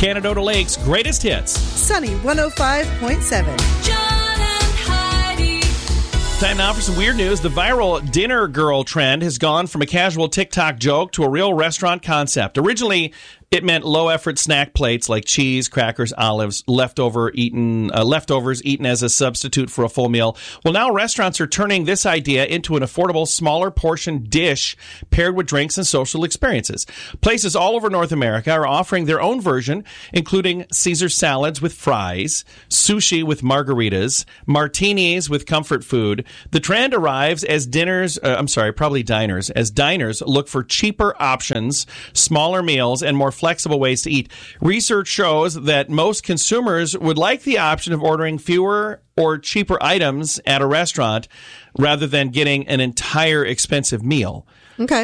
Canadota Lake's greatest hits. Sunny 105.7. John and Heidi. Time now for some weird news. The viral dinner girl trend has gone from a casual TikTok joke to a real restaurant concept. Originally, it meant low-effort snack plates like cheese, crackers, olives, leftovers eaten as a substitute for a full meal. Well, now restaurants are turning this idea into an affordable, smaller portion dish paired with drinks and social experiences. Places all over North America are offering their own version, including Caesar salads with fries, sushi with margaritas, martinis with comfort food. The trend arrives as diners look for cheaper options, smaller meals, and more flexible ways to eat. Research shows that most consumers would like the option of ordering fewer or cheaper items at a restaurant rather than getting an entire expensive meal. Okay.